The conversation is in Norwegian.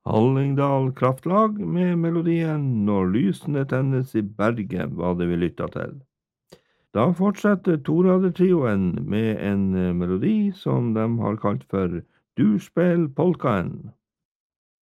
Hallingdal Kraftlag med melodien Når lysene tennes i berget var det vi lyttet til. Da fortsetter toradertrioen med en melodi som de har kalt for Du spel polkaen.